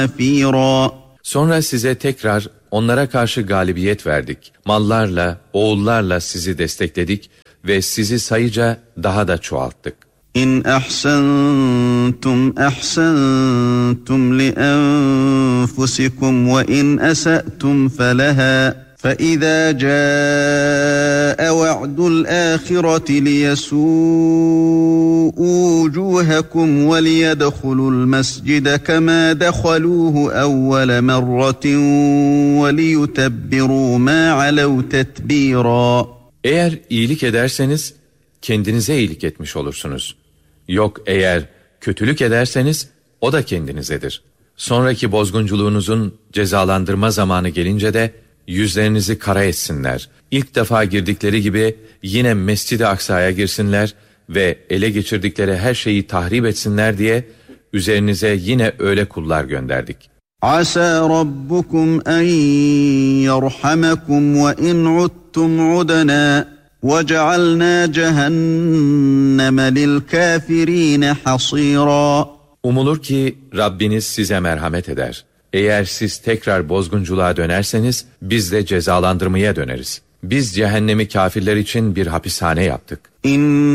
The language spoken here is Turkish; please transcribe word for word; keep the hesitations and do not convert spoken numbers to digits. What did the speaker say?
نفيرا. Sonra size tekrar onlara karşı galibiyet verdik. Mallarla, oğullarla sizi destekledik ve sizi sayıca daha da çoğalttık. İn ahsantum ahsantum li enfusikum ve in esa'tum felaha. فَإِذَا جَاءَ وَعْدُ الْآخِرَةِ لِيَسُوءُوا وُجُوهَكُمْ وَلِيَدْخُلُوا الْمَسْجِدَ كَمَا دَخَلُوهُ أَوَّلَ مَرَّةٍ وَلِيُتَبِّرُوا مَا عَلَوْا تَتْبِيرًا. Eğer iyilik ederseniz kendinize iyilik etmiş olursunuz. Yok eğer kötülük ederseniz o da kendinizedir. Sonraki bozgunculuğunuzun cezalandırma zamanı gelince de yüzlerinizi kara etsinler. İlk defa girdikleri gibi yine Mescid-i Aksa'ya girsinler ve ele geçirdikleri her şeyi tahrip etsinler diye üzerinize yine öyle kullar gönderdik. Asa rabbukum en yerhamakum ve in udtum udna ve cealna cehenneme lil kafirine hasira. Umulur ki Rabbiniz size merhamet eder. Eğer siz tekrar bozgunculuğa dönerseniz biz de cezalandırmaya döneriz. Biz cehennemi kafirler için bir hapishane yaptık. İn